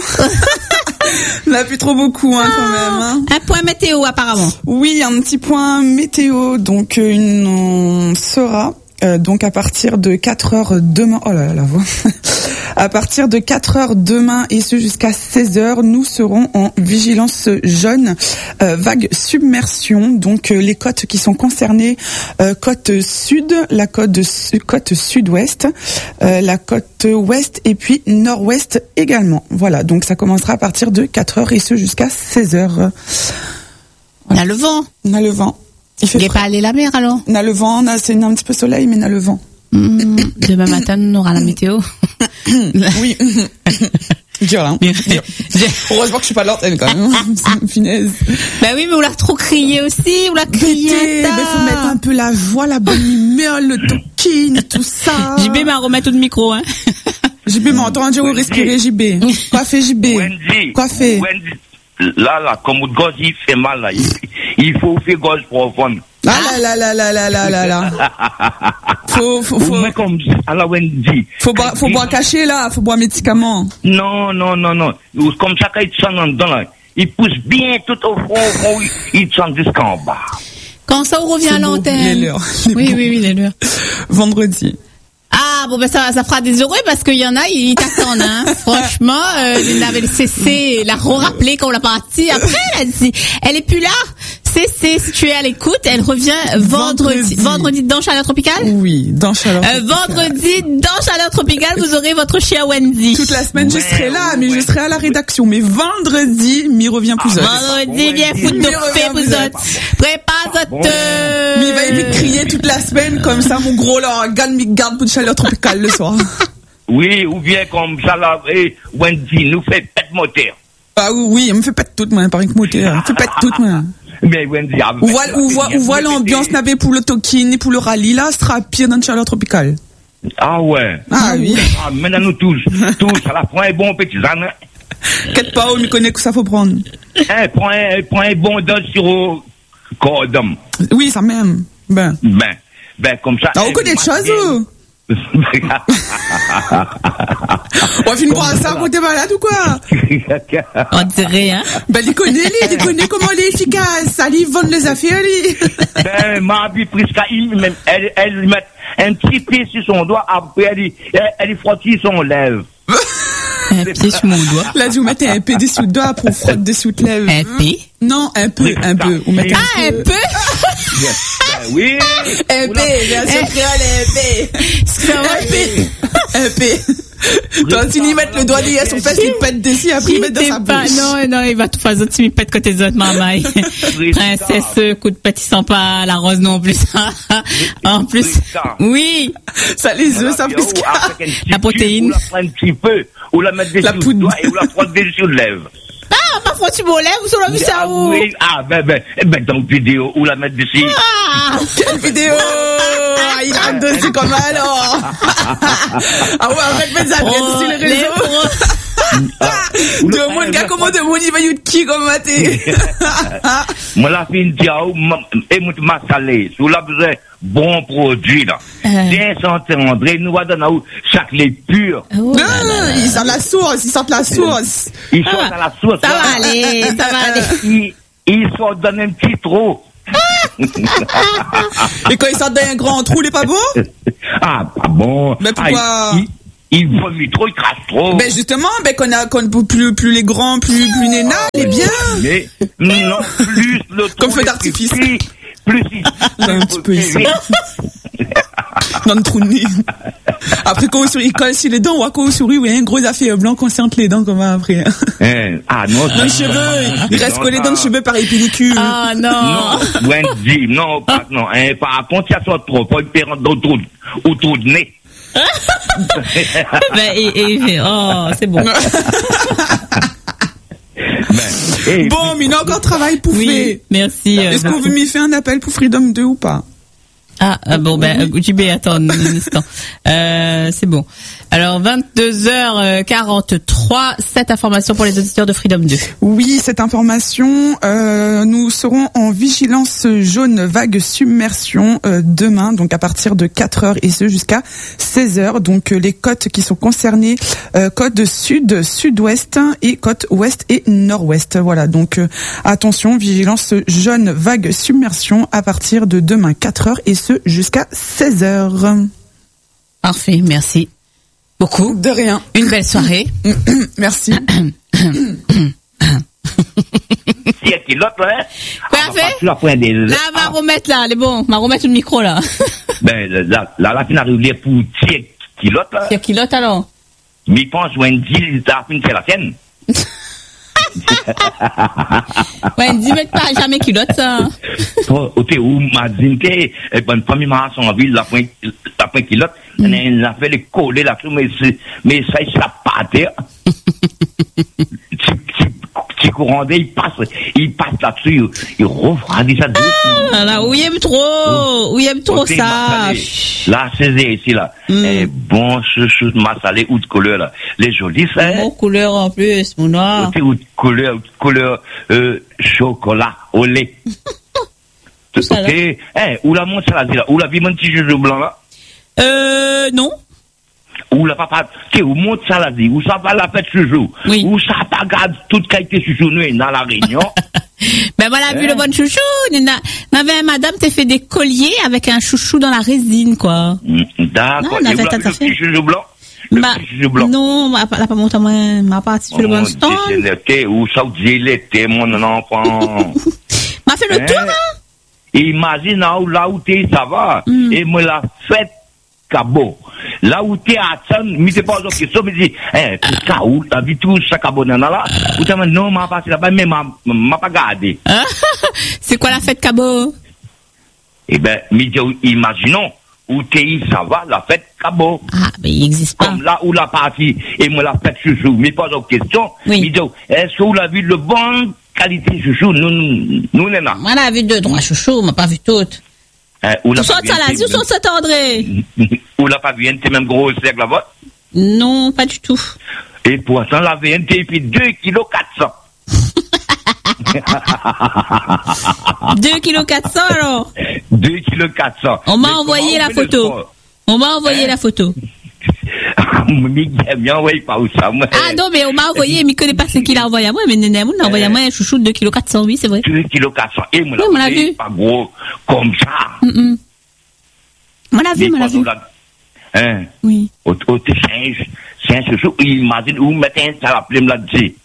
On n'a plus trop beaucoup, hein, ah, quand même. Hein. Un point météo, apparemment. Oui, un petit point météo. Donc, une, on saura, euh, donc à partir de quatre heures demain. Oh là là, la voix. À partir de quatre heures demain et ce jusqu'à seize heures, nous serons en vigilance jaune, euh, vague submersion. Donc euh, les côtes qui sont concernées, euh, côte sud, la côte, côte sud-ouest, euh, la côte ouest et puis nord-ouest également. Voilà, donc ça commencera à partir de quatre heures et ce jusqu'à seize heures. Voilà. On a le vent. On a le vent. Il fait pas aller la mer alors? On a le vent, on a, c'est un petit peu soleil mais on a le vent. Mmh, demain matin, on aura la météo. Oui. Dur, hein. Dur. Heureusement que je suis pas de l'antenne, quand même. C'est une finesse. Ben oui, mais on l'a trop crié aussi, on l'a crié. Mais faut mettre un peu la voix, la bonne humeur, le talking, tout ça. J B m'a remettre tout le micro, hein. J B m'a entendu respirer, J B. Quoi fait, J B? Wendy. Quoi fait? Wendy. Là, là, comme le gauche, il fait mal, là. Il, il faut faire gauche profonde. Ah là là là là là là là là. Faut faut faut. Mais comme à la Wendy. Faut boire faut boire caché là, faut boire médicaments. Non non non non. Comme ça quand il sent en dedans là, il pousse bien tout au fond, au fond il sent jusqu'en bas. Quand ça on revient à l'antenne. Les leurs. Oui oui oui les leurs. Vendredi. Ah bon ben ça ça fera des heureux parce qu'il y en a ils t'attendent hein. Franchement, euh, il avait cessé, la re-rappelé quand on l'a parti. Après elle a dit, elle est plus là. C'est, si tu es à l'écoute, elle revient vendredi. Vendredi, vendredi dans Chaleur Tropicale? Oui, dans Chaleur Tropicale. Euh, vendredi dans Chaleur Tropicale, vous aurez votre chien Wendy. Toute la semaine, ouais, je serai là, mais ouais. Je serai à la rédaction. Mais vendredi, m'y revient plus. Ah, vendredi, viens foutre nos faits, vous autres. Prépare votre... Mais il va éviter de crier toute la semaine, comme ça, mon gros, là, garde, garde pour Chaleur Tropicale le soir. Oui, ou bien comme ça, là, et Wendy nous fait pète moteur. Ah oui, elle me fait pète toute, moi, par une moteur. Elle me fait pète toute, moi. Mais Wendy, ou voilà, ou voilà, ou voilà l'ambiance n'avait pour le talking et pour le rallye là, ce sera pire dans le Chaleur Tropicale. Ah ouais. Ah oui. Ah, maintenant nous tous, tous, à la fin un bon petit âne. Qu'est-ce pas, on me connaît que ça faut prendre. Hein, prends un, prends un bon dose sur au cordon. Oui, ça même. Ben. Ben, ben, comme ça. Ah, on connaît des choses, ou? On finit par ça pour t'es malade ou quoi? On dirait, hein? Ben, il connaît, les, il connaît comment elle est efficace. Elle y vend les affaires, lui. Ben, ma vie, Prisca, elle, elle lui met un petit pied sur son doigt, après, elle, elle, elle frottille son lèvre. Un pied sur mon doigt. Là, vous mettez un peu dessous le doigt pour frotter dessous le lèvre. Un pied? Non, un peu, un peu. Vous mettez ah, un peu? Ben, oui. Un peu, bien sûr, créole, un peu. Un peu. Un peu. Toi, tu lui mets le doigt derrière son fesse, il pète dessus, après il met dans sa bouche. Non, non, il va tout faire, tu m'y pètes côté des autres, maman. Princesse, coup de petit sans pas, la rose non plus. En plus. Oui. Ça les œufs, ça plus la protéine. Ou la prendre un petit peu, ou la mettre dessus le doigt, et ou la prendre dessus le lèvre. Ah, ma frottu mon lèvre, vous avez vu ça où? Oui, ah, ben, ben, ben, dans une vidéo, ou la mettre dessus. Ah, quelle vidéo? Il a dessus comme alors. Ah ouais, avec mes amis oh, sur les réseaux. De mon gars, comment de mon il va y qui comme maté? Moi, la fin de et moi, ma salé, sous la besoin bon produit, là. Bien santé, André, nous va donner chaque lait pur. Non, ils sentent la sauce, ils sentent la sauce. Ils sortent à la sauce. Ça va aller, ça va aller. Ils sortent dans un petit trou. Et quand ils sortent d'un grand trou, il est pas bon? Ah, pas bon. Mais pourquoi? Ah, il, il vomit trop, il crache trop. Ben justement, ben qu'on a, qu'on plus, plus les grands, plus, plus néna, il est bien. Mais, non, plus le comme feu d'artifice. Plus, plus il, un petit peu ici. Dans le trou de nez. Après, quand il colle sur les dents, ou à quand on sourit, oui, un gros affaire blanc qu'on sente les dents, comme après. Hein, ah, non. Dans les cheveux, il reste collé dans le cheveux par les pellicules. Ah, non. Non, Wendy, non, pas, non, hein, par contre, il y a soit trop, pas une rentre dans le trou, au trou de nez. Ben, et, et, oh, c'est bon. Ben, et, bon, mais il a encore travail pour oui, faire. Merci. Est-ce euh, qu'on veut m'y faire un appel pour Freedom deux ou pas? Ah, ah bon, ben, J B, attends un instant. Euh, c'est bon. Alors, vingt-deux heures quarante-trois, cette information pour les auditeurs de Freedom deux. Oui, cette information, euh, nous serons en vigilance jaune vague submersion euh, demain, donc à partir de quatre heures et ce jusqu'à seize heures. Donc, euh, les côtes qui sont concernées, euh, côte sud, sud-ouest et côte ouest et nord-ouest. Voilà, donc euh, attention, vigilance jaune vague submersion à partir de demain quatre heures et ce jusqu'à seize heures. Parfait, merci beaucoup. De rien. Une belle soirée. Merci. Si elle est l'autre, là, quoi a fait? Là, ma remettre là, elle est bon. Ma remettre le micro là. Ben, là, là, la fin arrive pour tirer kilote, là. Tirer kilote alors? Mais je pense, Wendy, la fin, c'est la sienne. Wendy, mais pas jamais culotte, ça. Au thé où, m'a dit que, bonne première marche en ville, la fin, la fin kilote, elle a fait les coller là-dessus, mais mais ça, il s'est pas terre. Petit courant d'air, il passe, il passe là-dessus, il refroidit ça doucement. Ah là, où il aime trop, où il aime trop ça. Là, c'est ici, là. Eh, bon, chouchou, ma salée, ou de couleur, là. Les jolis, ça. Bon couleur en plus, mon noir. Ou de couleur, couleur, euh, chocolat, au lait. Ok. Eh, où la montre ça, là, où la vie, mon petit joujou blanc, là? Euh, non. Ou la papa, tu sais, où monte ça là dit, où ça va la fête chouchou, oui. Où ça pas garde toute qualité chouchou nous dans la réunion. Ben voilà, hein? Vu le bon chouchou, n'avait madame t'as fait des colliers avec un chouchou dans la résine quoi. D'accord. Non, on avait le petit chouchou blanc. Le bah, petit chouchou blanc. Non, elle n'a pas monté moi, m'a pas sur le bon stand. L'été où ça dit l'été mon enfant. M'a fait le hein? Tour hein? Imagine là où t'es ça va mm. Et me la fête cabot. Là où t'es à Tsan, mais t'es pas aux questions, mais dis, eh, Prisca, où t'as vu tout ça cabonana là? Ou t'as dit, non, m'a pas passé là-bas, mais m'a, m'a pas gardé. C'est quoi la fête cabot? Eh ben, mais imaginons, où t'es, ça va, la fête cabot. Ah, mais il existe pas. Comme là où la partie, et moi la fête chouchou, mais pas aux questions. Oui. Mais dis, est-ce que vous l'avez vu de bonne qualité chouchou? Nous, nous, nous, n'est là. Moi, on a vu deux, trois chouchous, on m'a pas vu toutes. Euh, où soit ça là, ou soit ça André. Ou la Fabienne, t'es même gros sec là-bas? Non, pas du tout. Et pourtant, la V N T, puis deux kilos quatre cents. deux kilos quatre cents alors. deux kilos quatre cents. On m'a Mais envoyé comment la on fait le photo. sport? On m'a envoyé Hein? la photo. Miguel, bien envoyé pas où ça, moi. Ah non, mais on m'a envoyé, mais je connais pas ce qu'il a envoyé à moi, mais Néné, on a envoyé à moi un chouchou de deux kilos quatre cents, oui, c'est vrai. deux kilos quatre cents. Et moi, Oui, on l'a vu. pas gros comme ça. Mm -mm. On l'a vu, on l'a vu. Hein? Oui. Au, au, c'est un chouchou, il m'a dit, où mettre un salaplim là-dessus.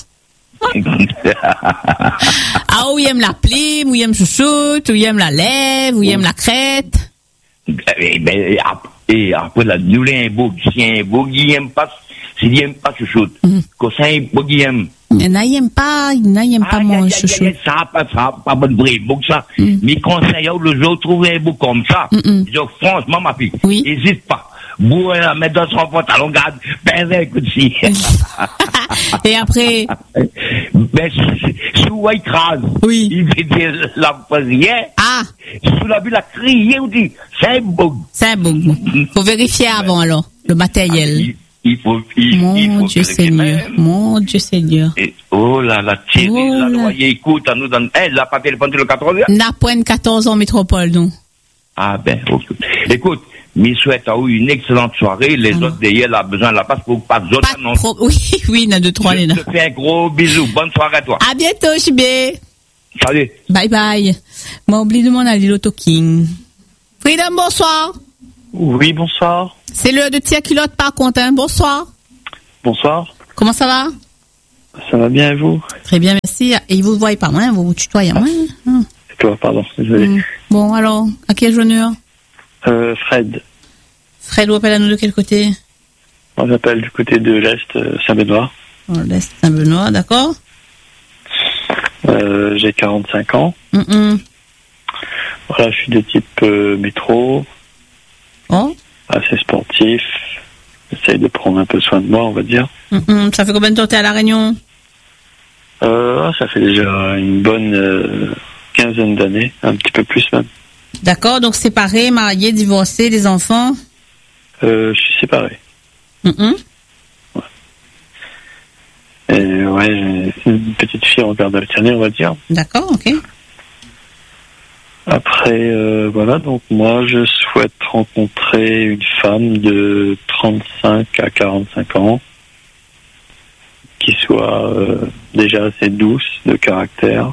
Ah, où il aime la plume, où il aime chouchoute, où il aime la lèvre, où il aime la crête. Et, ben, et après, et après, là, nous, il y a un beau, si un beau qui aime pas, s'il n'aime pas chouchoute, quand c'est un beau qui aime. Il y en a, il aime pas, il y en a, il aime pas mon chouchoute. Ça, pas, ça, pas bon vrai, beau que ça. Mais quand c'est, le jour, trouver un beau comme ça, je dis, franchement, ma fille, n'hésite pas. Vous, la mettre dans son pantalon, garde, ben, un coup de scie. Et après? Ben, sous la écrase. Oui. Il dit, la posière. Ah. Sous la bulle, a crié, on dit, c'est un bug. C'est un bug. Faut vérifier avant, alors, le matériel. Il, il faut, il, Mon il faut Dieu Seigneur. Mon Dieu Seigneur. Et, oh là là, Thierry, Oh là, là. là, écoute, à nous donne, eh, la pas téléphone sur le quatorze. N'a point quatorze ans métropole, donc. Ah ben, ok. Écoute, me souhaite à vous une excellente soirée. Les Ah. autres d'ailleurs, la besoin de la passe pour pas d'autres annonces. Pro- Oui, oui, il y en a deux, trois, Je Léna. te fais un gros bisou. Bonne soirée à toi. À bientôt, Chibé. Salut. Bye bye. M'a oublié de demander à l'Iloto King. Freedom, bonsoir. Oui, bonsoir. C'est l'heure de tir culotte par contre, hein. Bonsoir. Bonsoir. Comment ça va? Ça va bien et vous? Très bien, merci. Et ils vous voient pas, hein, vous vous tutoyez, hein. Hum. C'est toi, pardon, désolé. Hum. Bon, alors, à quel honneur? Euh, Fred. Fred, vous appelez à nous de quel côté? Moi, j'appelle du côté de l'Est, euh, Saint-Benoît. Dans l'Est Saint-Benoît, d'accord. Euh, j'ai quarante-cinq ans. Hum, hum. Voilà, je suis de type euh, métro. Oh. Assez sportif. J'essaye de prendre un peu soin de moi, on va dire. Hum, hum. Ça fait combien de temps que t'es à La Réunion? Euh, ça fait déjà une bonne euh, quinzaine d'années, un petit peu plus même. D'accord, donc séparé, marié, divorcé, des enfants? Euh, je suis séparé. Hum, hum. Et ouais, j'ai une petite fille en garde alternée, on va dire. D'accord, ok. Après, euh, voilà, donc moi, je souhaite rencontrer une femme de trente-cinq à quarante-cinq ans qui soit euh, déjà assez douce de caractère,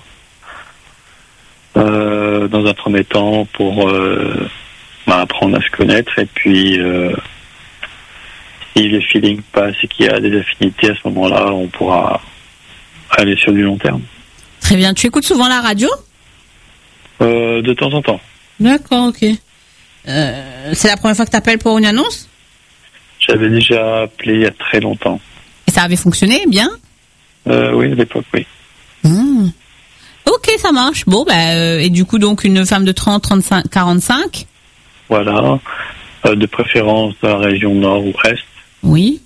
euh, dans un premier temps pour euh, bah, apprendre à se connaître, et puis euh, si les feelings passent et qu'il y a des affinités, à ce moment-là, on pourra aller sur du long terme. Très bien. Tu écoutes souvent la radio? Euh, de temps en temps. D'accord, ok. Euh, c'est la première fois que tu appelles pour une annonce? J'avais déjà appelé il y a très longtemps. Et ça avait fonctionné bien? Euh, oui, à l'époque, oui. Mmh. Ok, ça marche. Bon, bah, euh, et du coup, donc, une femme de trente, trente-cinq, quarante-cinq? Voilà. Euh, de préférence dans la région nord ou est. Oui.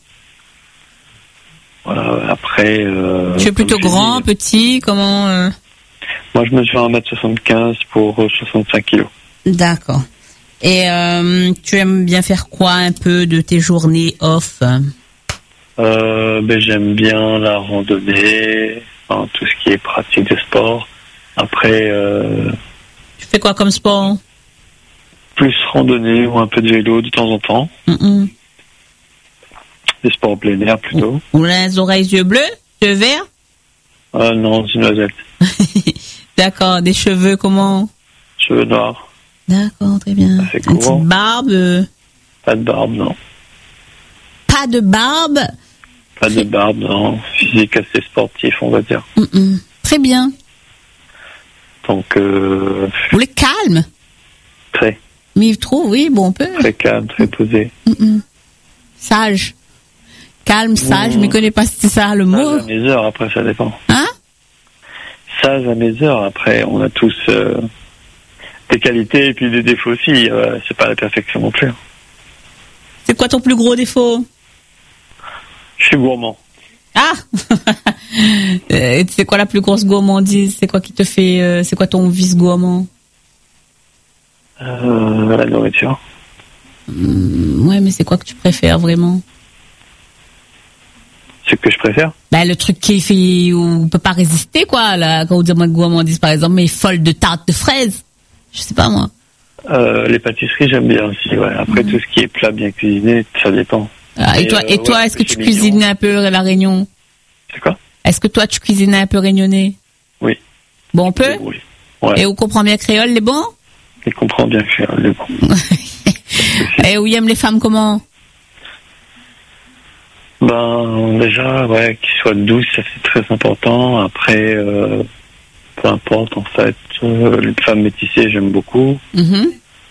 Voilà. Après. Euh, tu es plutôt comme je grand, dis, petit, comment euh... Moi, je mesure un mètre soixante-quinze pour euh, soixante-cinq kilos. D'accord. Et euh, tu aimes bien faire quoi un peu de tes journées off? Euh, ben, j'aime bien la randonnée, enfin, tout ce qui est pratique de sport. Après, euh, tu fais quoi comme sport? Plus randonnée ou un peu de vélo de temps en temps. Mm-mm. Des sports plein air plutôt. Ou les oreilles yeux bleus, yeux verts? Ah non, c'est une noisette. D'accord. Des cheveux comment? Cheveux noirs. D'accord, très bien. C'est une petite barbe? euh, Pas de barbe, non. Pas de barbe? Pas de barbe, non. Physique assez sportif, on va dire. Mm-mm. Très bien. Donc, euh, Vous voulez calme? très, Mais trop, oui, bon, on peut. très calme, très posé. Mm-mm. Sage. Calme, sage, Mmh. mais je connais pas si c'est ça le mot. Sage à mes heures, après, ça dépend. Hein? Sage à mes heures, après, on a tous euh, des qualités et puis des défauts aussi. Euh, c'est pas la perfection non plus. C'est quoi ton plus gros défaut? Je suis gourmand. Ah! Euh, c'est quoi la plus grosse gourmandise? C'est quoi qui te fait, euh, c'est quoi ton vice gourmand? Euh, la nourriture. Mmh, ouais, mais c'est quoi que tu préfères vraiment? Ce que je préfère? Ben, le truc qui fait, où on peut pas résister, quoi, là, quand on dit gourmandise, par exemple, mais folle de tarte de fraises. Je sais pas, moi. Euh, les pâtisseries, j'aime bien aussi, ouais. Après, mmh. tout ce qui est plat bien cuisiné, ça dépend. Ah, et, et toi, euh, et toi, ouais, est-ce que tu cuisines un peu la Réunion? C'est quoi? Est-ce que toi, tu cuisines un peu réunionnais? Oui. Bon, on peut? Oui. Ouais. Et on comprend bien créole, les bons? On comprend bien créole, les bons. Et où y aiment les femmes comment? Ben, déjà, ouais, qu'ils soient douces, ça c'est très important. Après, euh, peu importe, en fait, euh, les femmes métissées, j'aime beaucoup. Mm-hmm.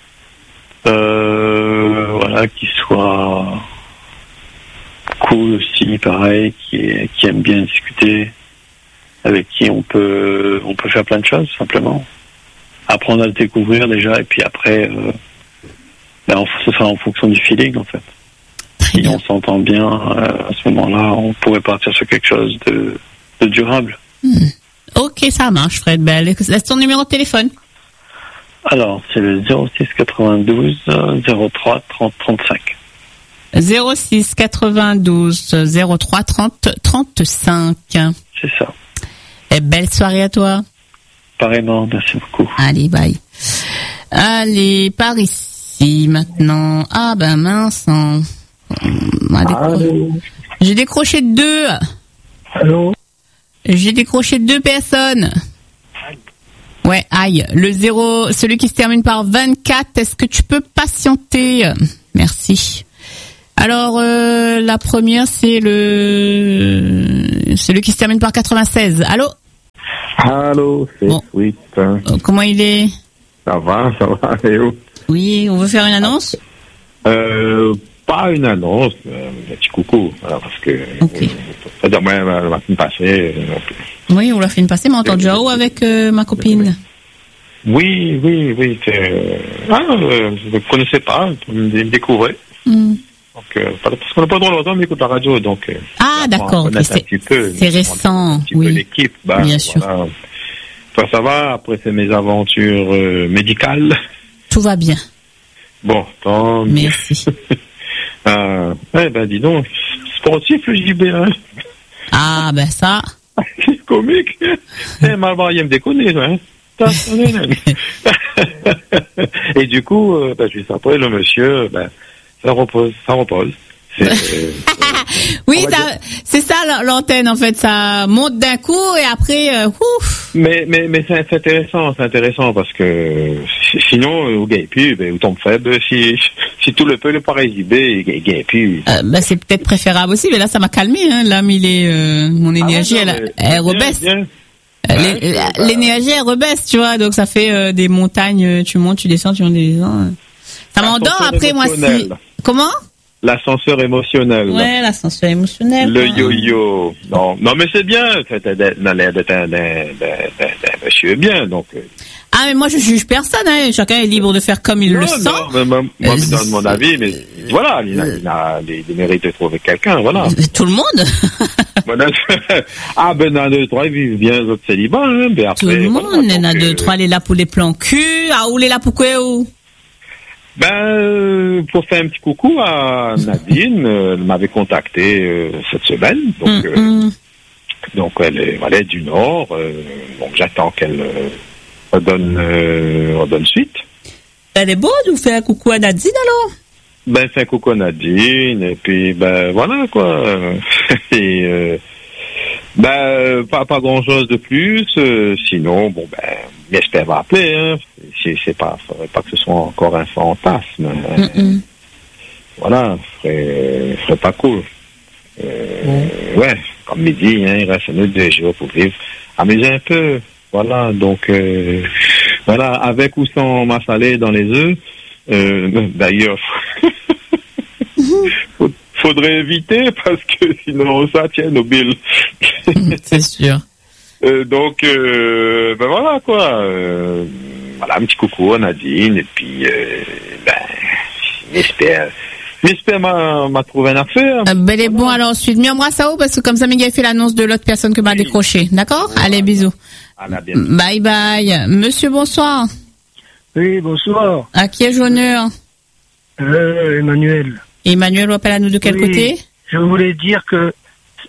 Euh, voilà, qu'ils soient cool aussi, pareil, qui, qui aiment bien discuter, avec qui on peut, on peut faire plein de choses, simplement. Apprendre à le découvrir déjà, et puis après, euh, ben, ce sera en fonction du feeling, en fait. Si on s'entend bien, euh, à ce moment-là, on pourrait partir sur quelque chose de, de durable. Hmm. Ok, ça marche, Fred. Ben, laisse ton numéro de téléphone. Alors, c'est le zéro six quatre-vingt-douze zéro trois trente trente-cinq. zéro six quatre-vingt-douze zéro trois trente trente-cinq. C'est ça. Et belle soirée à toi. Pareillement, merci beaucoup. Allez, bye. Allez, par ici, maintenant. Ah, ben mince. Hein. Décro... J'ai décroché deux. Allô? J'ai décroché deux personnes. Ouais, aïe. Le zéro, celui qui se termine par vingt-quatre, est-ce que tu peux patienter? Merci. Alors, euh, la première, c'est le celui qui se termine par quatre-vingt-seize. Allô? Allô, c'est bon. Sweet. Euh, comment il est? Ça va, ça va, et où? Oui, on veut faire une annonce? Euh, pas une annonce, euh, un petit coucou, voilà, parce que... Ok. C'est-à-dire, moi, la semaine passée... Euh, oui, on l'a fait une passée, mais on entend déjà haut avec euh, ma copine. Oui, oui, oui. C'est... Ah, euh, je ne connaissais pas, je me découvrais. Mm. Donc, euh, parce qu'on n'a pas trop longtemps, on écoute la radio, donc... Euh, ah, d'accord, okay, c'est, peu, c'est récent, un petit oui. peu l'équipe, bah, bien voilà. sûr. Ça, ça va, après c'est mes aventures euh, médicales. Tout va bien. Bon, tant mieux. Merci. euh, eh ben, dis donc, sportif, le J B, hein. Ah, ben ça... C'est comique. Eh, Malbar, il me déconner, hein. Et du coup, euh, ben, juste après, le monsieur, ben, ça repose, ça repose. C'est, euh, oui, ça, dire... c'est ça l'antenne en fait, ça monte d'un coup et après, euh, ouf. Mais mais mais c'est, c'est intéressant, c'est intéressant parce que sinon au gay puis ben ou tombe faible si si tout le peu le pareil J B et gay puis. Euh, ben c'est peut-être préférable aussi, mais là ça m'a calmé, hein. Là, mais il est euh, mon énergie, ah ouais, non, elle, elle, elle rebaisse. Bien. Les, ouais, l'énergie elle rebaisse, tu vois, donc ça fait euh, des montagnes, tu montes, tu descends, tu montes, tu descends. Ça m'endort après moi si. Comment? L'ascenseur émotionnel. Ouais, l'ascenseur émotionnel. Le yo-yo. Non, non, mais c'est bien. Tu as l'air d'être un, d'un, d'un, d'un monsieur bien, donc. Ah, mais moi, je juge personne, hein. Chacun est libre de faire comme il non, le non, sent. Mais moi, moi je donne mon avis, mais voilà, il a, il a des, des mérites de trouver quelqu'un, voilà. Tout le monde? Ah, ben, un, deux, trois, ils vivent bien, les autres célibats, hein. Ben, après, tout le monde, voilà, il y en a deux, trois, elle est là pour les plans cul. Ah, où elle est là pour quoi, où? Ben, euh, pour faire un petit coucou à Nadine, euh, elle m'avait contacté euh, cette semaine, donc, mm, euh, mm. donc elle est, elle est du Nord, euh, donc j'attends qu'elle euh, redonne, euh, redonne suite. Elle est bonne, vous faites un coucou à Nadine alors? Ben, c'est un coucou à Nadine, et puis ben voilà quoi. et euh, ben pas pas grand chose de plus, euh, sinon bon ben j'espère va appeler, hein. C'est, c'est pas, faudrait pas que ce soit encore un fantasme. Hein. Mm-mm. Voilà, serait, serait pas cool. Euh, mm. Ouais, comme midi, hein, il reste un autre deux jours pour vivre, amuser un peu. Voilà, donc euh, voilà, avec ou sans ma salée dans les œufs. Euh, d'ailleurs, faudrait éviter parce que sinon ça tient nos billes. C'est sûr. Euh, donc, euh, ben voilà quoi. Euh, voilà, un petit coucou à Nadine et puis euh, ben, j'espère, j'espère m'a, m'a trouvé un affaire. Euh, ben les bon alors ensuite, m'y embrasse à vous parce que comme ça Miguel fait l'annonce de l'autre personne que m'a oui. décroché, d'accord? Voilà. Allez, bisous. À la bye bye. Monsieur, bonsoir. Oui, bonsoir. À qui ai-je l'honneur? Euh, Emmanuel. Emmanuel, on appelle à nous de quel oui, côté? Je voulais dire que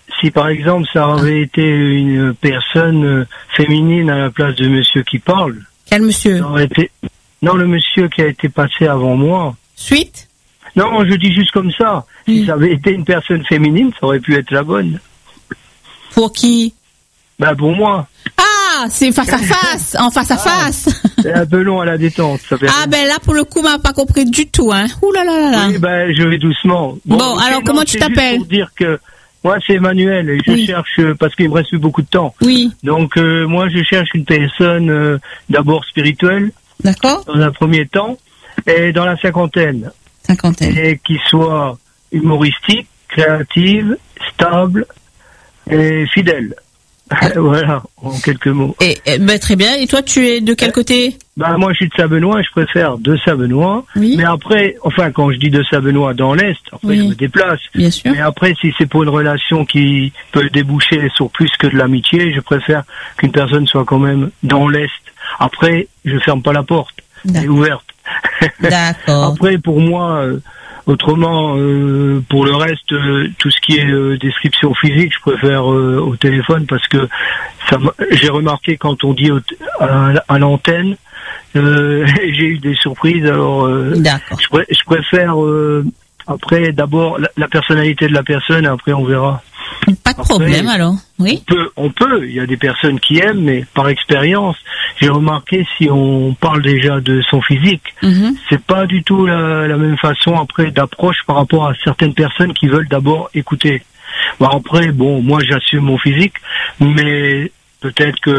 si par exemple ça avait été une personne euh, féminine à la place de monsieur qui parle. Quel monsieur? Ça aurait été... Non, le monsieur qui a été passé avant moi. Suite? Non, je dis juste comme ça. Mm. Si ça avait été une personne féminine, ça aurait pu être la bonne. Pour qui? Ben pour moi. Ah, c'est face à face, en face à face. C'est un peu long à la détente. Ça fait Ah ben là pour le coup, m'a pas compris du tout, hein. Ouh là là là là. Oui, ben je vais doucement. Bon, alors non, comment tu c'est juste t'appelles? Pour dire que moi c'est Emmanuel et je Oui. cherche euh, parce qu'il me reste plus beaucoup de temps. Oui. Donc euh, moi je cherche une personne euh, d'abord spirituelle. D'accord. Dans un premier temps et dans la cinquantaine. Cinquantaine. Et qui soit humoristique, créative, stable et fidèle. Voilà, en quelques mots. Et, et ben, très bien. Et toi, tu es de quel côté? Bah moi je suis de Sabenois, je préfère de Sabenois. Oui. Mais après, enfin quand je dis de Sabenois dans l'Est, après Oui. je me déplace. Bien sûr. Mais après si c'est pour une relation qui peut déboucher sur plus que de l'amitié, je préfère qu'une personne soit quand même dans l'Est. Après, je ferme pas la porte, elle est ouverte. D'accord. Après pour moi, euh, autrement euh, pour le reste, euh, tout ce qui est euh, description physique, je préfère euh, au téléphone parce que ça m'a- j'ai remarqué quand on dit au t- à, à l'antenne. Euh, j'ai eu des surprises, alors euh, je, pré- je préfère euh, après d'abord la, la personnalité de la personne et après on verra. Pas de problème alors. Oui. On peut, on peut, il y a des personnes qui aiment, mais par expérience, j'ai remarqué si on parle déjà de son physique, Mhm. c'est pas du tout la, la même façon après d'approche par rapport à certaines personnes qui veulent d'abord écouter. Bon, après, bon, moi j'assume mon physique, mais peut-être que